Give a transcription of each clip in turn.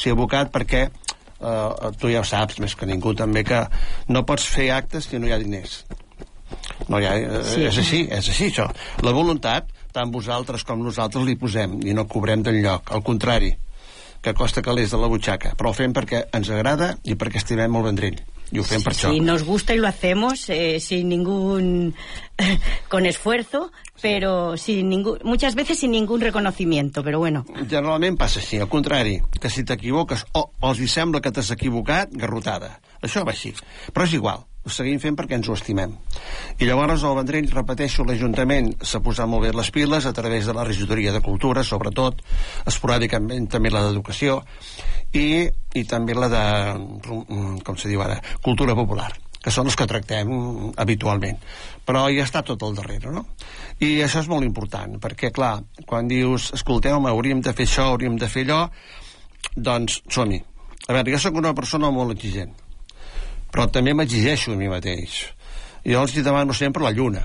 ser abocat perquè tu ja ho saps més que ningú també, que no pots fer actes si no hi ha diners. No hi ha, és així això. La voluntat, tant vosaltres com nosaltres li posem i no cobrem d'enlloc, al contrari, que costa calés de la butxaca, però ho fem perquè ens agrada i perquè estimem el Vendrell. Y per això. Sí, nos gusta y lo hacemos sin ningún con esfuerzo, pero muchas veces sin ningún reconocimiento, pero bueno. Generalment passa així, al contrari, que si t'equivoques o els hi sembla que t'has equivocat, garrotada. Això va així, però és igual, ho seguim fent perquè ens ho estimem. I llavors el Vendrell, repeteixo, l'Ajuntament s'ha posat molt bé les piles a través de la regidoria de Cultura, sobretot, esporàdicament també la d'Educació, i també la de, com se diu ara, Cultura Popular, que són els que tractem habitualment. Però ja està tot al darrere, no? I això és molt important, perquè, clar, quan dius, escolteu-me, hauríem de fer això, hauríem de fer allò, doncs som-hi. A veure, jo soc una persona molt exigent, però també m'exigeixo a mi mateix. Jo els demano sempre la lluna.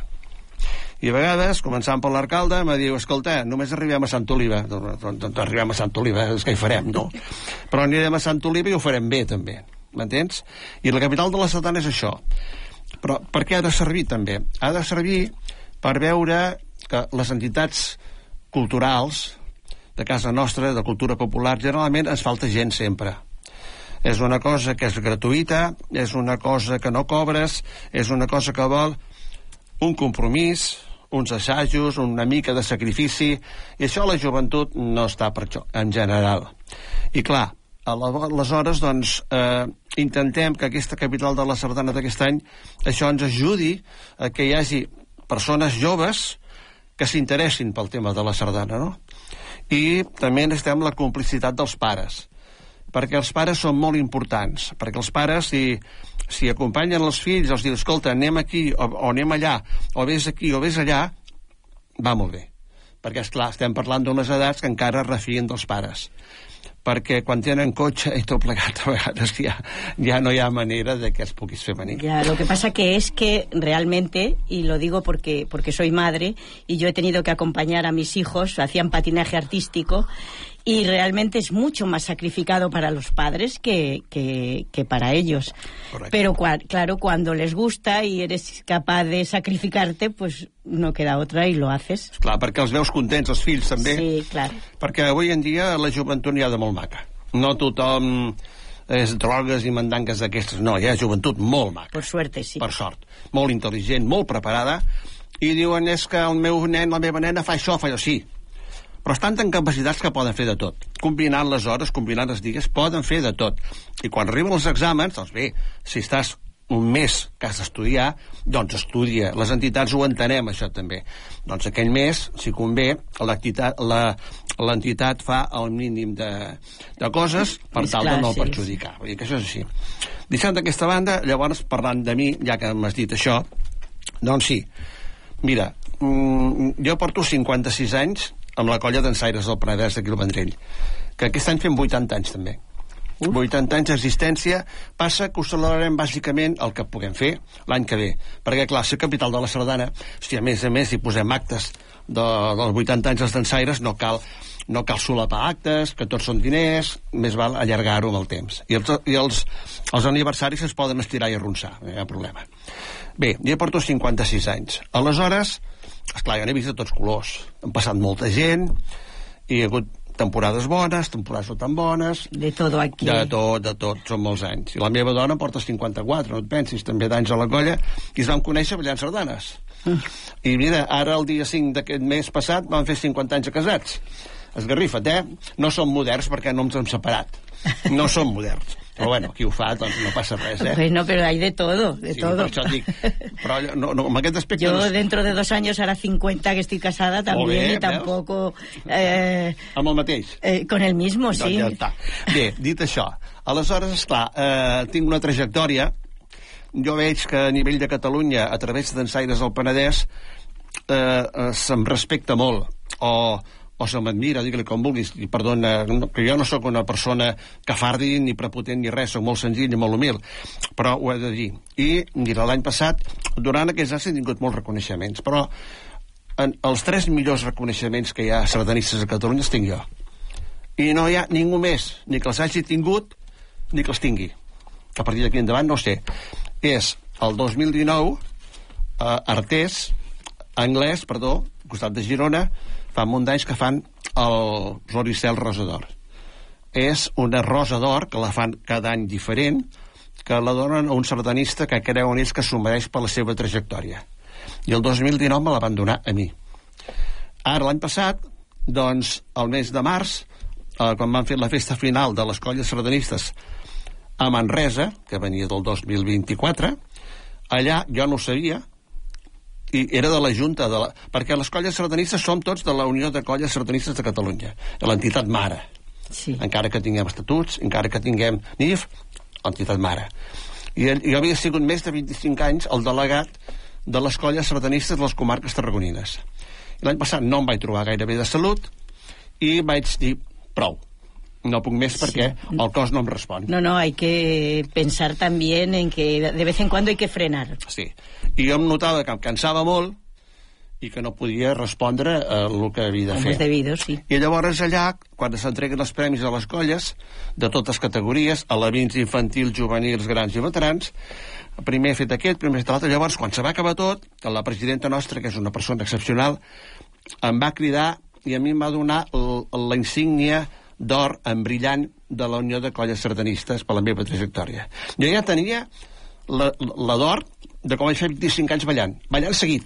I a vegades, començant per l'alcalde, me diu, escolta, només arribem a Sant Oliva. Doncs arribem a Sant Oliva, és que hi farem, no? Però anirem a Sant Oliva i ho farem bé, també. M'entens? I la capital de la Sardana és això. Però per què ha de servir, també? Ha de servir per veure que les entitats culturals de casa nostra, de cultura popular, generalment ens falta gent sempre. És una cosa que és gratuïta, és una cosa que no cobres, és una cosa que vol un compromís, uns assajos, una mica de sacrifici, i això a la joventut no està per això, en general. I clar, aleshores, doncs, intentem que aquesta capital de la Sardana d'aquest any, això ens ajudi a que hi hagi persones joves que s'interessin pel tema de la sardana, no? I també necessitem la complicitat dels pares, perquè els pares són molt importants, perquè els pares, si acompanyen els fills, els diuen, escolta, anem aquí, o anem allà, o vés aquí, o vés allà, va molt bé. Perquè, esclar, estem parlant d'unes edats que encara refien dels pares. Perquè quan tenen cotxe i tot plegat, a vegades ya no hi ha manera de que es puguis fer venir. Ya, lo que pasa que es que realmente, y lo digo porque soy madre, y yo he tenido que acompañar a mis hijos, hacían patinaje artístico, y realmente es mucho más sacrificado para los padres que para ellos. Correcto. Pero claro, cuando les gusta y eres capaz de sacrificarte, pues no queda otra i lo haces. Clar, perquè els veus contents, els fills també. Sí, clar. Perquè avui en dia la joventut n'hi ha de molt maca. No tothom és drogues i mandangues d'aquestes, no, hi ha joventut molt maca. Per suerte, sí. Per sort. Molt intel·ligent, molt preparada, i diuen, és que el meu nen, la meva nena fa això, sí. Però estan tan capacitats que poden fer de tot. Combinant les hores, combinant els dies, poden fer de tot. I quan arriben els exàmens, doncs bé, si estàs un mes que has d'estudiar, doncs estudia. Les entitats ho entenem, això també. Doncs aquell mes, si convé, l'entitat fa el mínim de coses per tal de no perjudicar. Vull dir que això és així. Deixant d'aquesta banda, llavors, parlant de mi, ja que m'has dit això, doncs sí, mira, jo porto 56 anys amb la colla d'ensaires del Penedès d'aquí al Vendrell, que aquest any fem 80 anys també. 80 anys d'existència. Passa que ho celebrarem bàsicament el que puguem fer l'any que ve, perquè clar, ser capital de la Sardana, si a més hi posem actes dels 80 anys dels d'ensaires, no cal solapar actes, que tots són diners, més val allargar-ho amb el temps. I els aniversaris es poden estirar i arronsar, no hi ha problema. Bé, jo porto 56 anys. Aleshores, esclar, jo n'he vist de tots colors. Han passat molta gent, i hi ha hagut temporades bones, temporades no tan bones. De tot aquí. De tot, són molts anys. I la meva dona porta 54, no et pensis, també d'anys a la colla, i es vam conèixer ballant sardanes. I mira, ara el dia 5 d'aquest mes passat vam fer 50 anys de casats. Esgarrifa't, No som moderns perquè no ens hem separat. No som moderns. Però bueno, qui ho fa, doncs no passa res, Bueno, pero hay de todo, de todo. Per això et dic. Però no, en aquest aspecte... Yo dentro de 2 años, hará 50 que estoy casada también, y tampoco... Amb el mateix? Con el mismo, sí. Doncs ja està. Bé, dit això, aleshores, esclar, tinc una trajectòria. Jo veig que a nivell de Catalunya, a través d'ensaires del Penedès, se'm respecta molt, o se m'admira, digue-li com vulguis, i perdona, que jo no sóc una persona cafardi, ni prepotent, ni res, sóc molt senzill i molt humil, però ho he de dir. I, mira, l'any passat, durant aquests anys he tingut molts reconeixements, però els 3 millors reconeixements que hi ha sardanistes a Catalunya els tinc jo. I no hi ha ningú més, ni que els hagi tingut, ni que els tingui. A partir d'aquí endavant, no sé. És el 2019, Artés, Anglès, perdó, al costat de Girona, fa un munt d'anys que fan el Floricel Rosa d'Or. És una rosa d'or que la fan cada any diferent, que la donen a un sardanista que creuen ells que s'ho mereix per la seva trajectòria. I el 2019 me la van donar a mi. Ara, l'any passat, doncs, el mes de març, quan van fer la festa final de les colles sardanistes a Manresa, que venia del 2024, allà jo no ho sabia, i era de la Junta, perquè les colles sardanistes som tots de la Unió de Colles Sardanistes de Catalunya, de l'entitat mare. Sí. Encara que tinguem estatuts, encara que tinguem NIF, l'entitat mare. I jo havia sigut més de 25 anys el delegat de les colles sardanistes de les comarques tarragonines. L'any passat no em vaig trobar gaire bé de salut i vaig dir, prou, no puc més perquè el cos no em respon. No, hay que pensar también en que de vez en cuando hay que frenar. Sí, i jo em notava que em cansava molt i que no podia respondre a el que havia de fer. Debido, sí. I llavors allà, quan s'entreguen els premis a les colles, de totes categories, alevins, infantils, juvenils, grans i veterans, primer he fet aquest, primer he fet l'altre, llavors, quan se va acabar tot, la presidenta nostra, que és una persona excepcional, em va cridar i a mi em va donar la insígnia d'or en brillant de la Unió de Colles Sardanistes per la meva trajectòria. Jo ja tenia la d'or de com vaig fer 25 anys ballant seguit.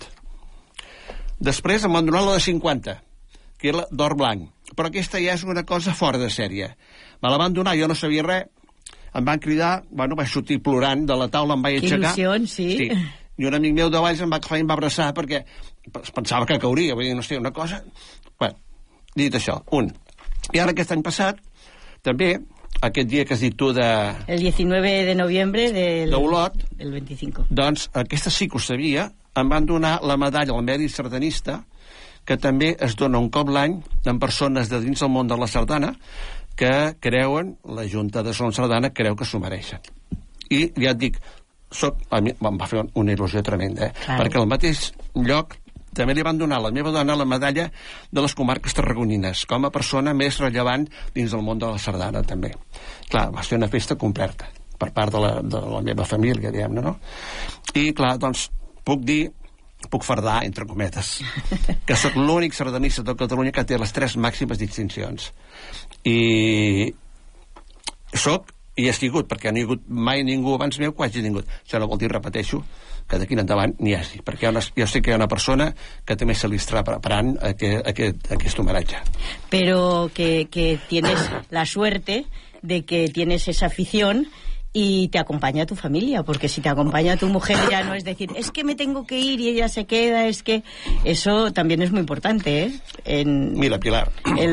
Després em van donar la de 50, que era d'or blanc. Però aquesta ja és una cosa fora de sèrie. Me la van donar, jo no sabia res, em van cridar, bueno, vaig sortir plorant de la taula, em vaig aixecar. Que il·lusió, sí. I un amic meu de Valls em va agafar i em va abraçar perquè pensava que cauria, vull dir, no sé, una cosa... Bueno, dit això, I ara aquest any passat, també, aquest dia que has dit tu de... El 19 de noviembre d'Olot, del 25. Doncs aquesta sí que ho sabia, em van donar la medalla al mèrit sardanista, que també es dona un cop l'any en persones de dins del món de la sardana que creuen, la Junta de Son Sardana creu que s'ho mereixen. I ja et dic, a mi em va fer una il·lusió tremenda, perquè al mateix lloc també li van donar a la meva dona la medalla de les comarques tarragonines, com a persona més rellevant dins del món de la sardana, també. Clar, va ser una festa completa, per part de la meva família, diguem-ne, no? I, clar, doncs, puc fardar, entre cometes, que sóc l'únic sardanista de Catalunya que té les 3 màximes distincions. I sóc, i he sigut, perquè no hi ha hagut mai ningú abans meu que ho hagi tingut. Això no vol dir, repeteixo, que d'aquí en endavant n'hi hagi, perquè jo sé que hi ha una persona que també se li està preparant aquest homenatge. Pero que tienes la suerte de que tienes esa afición y te acompaña tu familia, porque si te acompaña tu mujer ya no es decir, es que me tengo que ir y ella se queda, es que eso también es muy importante, Mira, Pilar,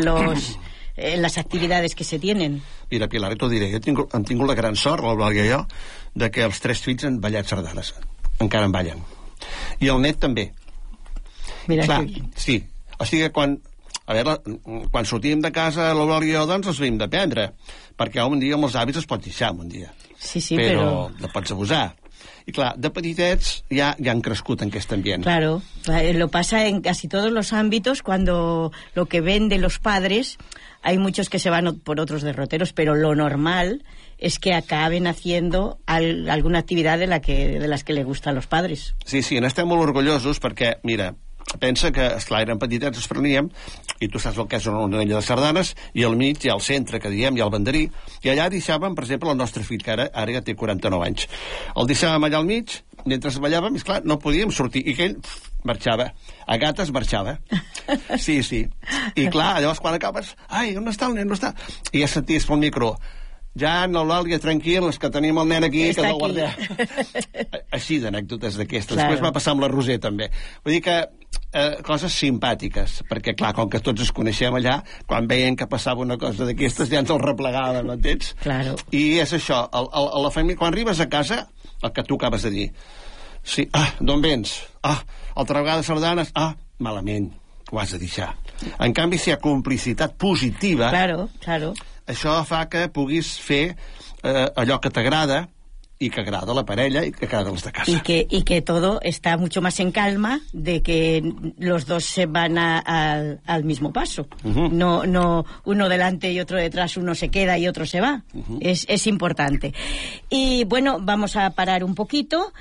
en las actividades que se tienen. Mira, Pilar, t'ho diré, hem tingut la gran sort, l'Eulàlia i jo, de que els 3 fills han ballat sardanes, encara en ballen, i el net també. Mira, clar, sí, o sigui que quan sortíem de casa l'Eulàlia i jo, doncs els havíem d'aprendre, perquè un dia amb els hàbits es pot deixar un dia. Sí, però no pots abusar. Y claro, de petitets ya han crecido en aquest ambient. Claro, lo pasa en casi todos los ámbitos, cuando lo que ven de los padres, hay muchos que se van por otros derroteros, pero lo normal es que acaben haciendo alguna actividad de las que le gusta a los padres. Sí, n'estem molt orgullosos perquè, mira, pensa que, esclar, eren petitets, els preníem, i tu saps el que és una orella de sardanes, i al mig hi ha el centre, que diem, hi ha el banderí, i allà deixàvem, per exemple, el nostre fill, que ara ja té 49 anys. El deixàvem allà al mig, mentre ballàvem, i esclar, no podíem sortir, i que ell marxava. A gates marxava. Sí. I clar, llavors quan acabes, ai, on està el nen, on està? I ja senties pel micro, ja, Eulàlia, tranquil, que tenim el nen aquí, que no el guardem. Així d'anècdotes d'aquestes. Claro. Després va passar amb la Roser, també. Vull dir que coses simpàtiques, perquè, clar, com que tots ens coneixem allà, quan veien que passava una cosa d'aquestes, ja ens el replegàvem, m'entens? Claro. I és això, a la família, quan arribes a casa, el que tu acabes de dir, sí, d'on vens? Altra vegada sardanes? Malament, ho has de deixar. En canvi, si hi ha complicitat positiva... Claro. Això fa que puguis fer allò que t'agrada i que agrada a la parella i que agrada als de casa. Y que todo está mucho más en calma de que los dos se van al mismo paso. No uno delante y otro detrás, uno se queda y otro se va. Es importante. Y bueno, vamos a parar un poquito.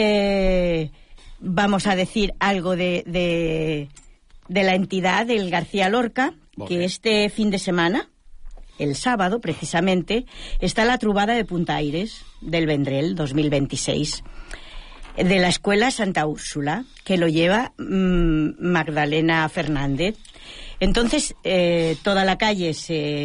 Vamos a decir algo de la entidad del García Lorca, que este fin de semana, el sábado precisamente, está la trobada de Puntaires del Vendrell 2026 de la Escuela Santa Úrsula, que lo lleva Magdalena Fernández. Entonces, toda la calle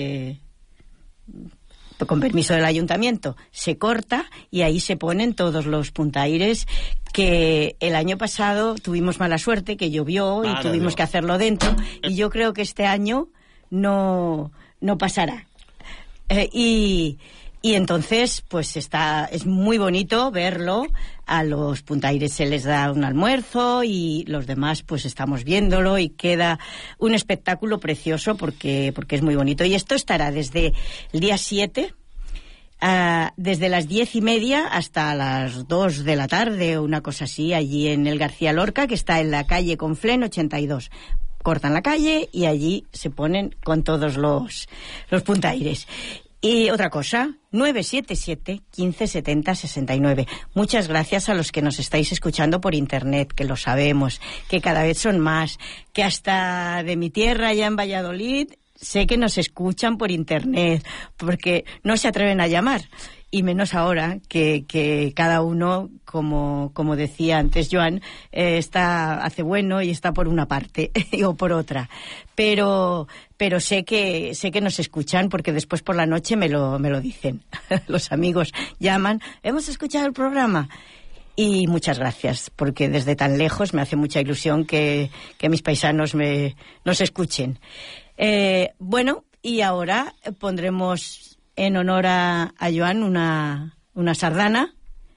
con permiso del ayuntamiento, se corta y ahí se ponen todos los puntaires, que el año pasado tuvimos mala suerte, que llovió y tuvimos que hacerlo dentro, y yo creo que este año no pasará. Y entonces, pues es muy bonito verlo. A los puntaires se les da un almuerzo y los demás pues estamos viéndolo y queda un espectáculo precioso porque es muy bonito. Y esto estará desde el día 7, desde las 10:30 hasta las 2 de la tarde o una cosa así, allí en el García Lorca, que está en la calle Conflent 82. Cortan la calle y allí se ponen con todos los puntaires. Y otra cosa, 977 15 70 69. Muchas gracias a los que nos estáis escuchando por internet, que lo sabemos, que cada vez son más, que hasta de mi tierra, allá en Valladolid, sé que nos escuchan por internet, porque no se atreven a llamar. Y menos ahora que cada uno, como decía antes Joan, hace bueno y está por una parte o por otra. Pero sé que nos escuchan, porque después por la noche me lo dicen. Los amigos llaman, hemos escuchado el programa. Y muchas gracias, porque desde tan lejos me hace mucha ilusión que mis paisanos nos escuchen. Bueno, y ahora pondremos en honor a Joan una sardana,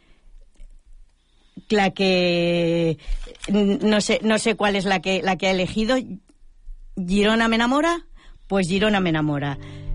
la que no sé cuál es la que ha elegido. Girona me enamora, pues Girona me enamora.